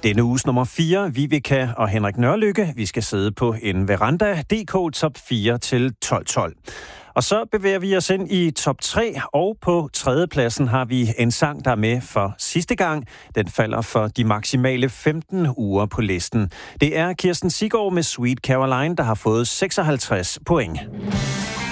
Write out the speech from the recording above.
Denne uges nummer 4, Viveka og Henrik Nørlykke. Vi skal sidde på en veranda. DK top 4 til 12-12. Og så bevæger vi os ind i top 3, og på tredjepladsen har vi en sang, der er med for sidste gang. Den falder for de maksimale 15 uger på listen. Det er Kirsten Siggaard med Sweet Caroline, der har fået 56 point.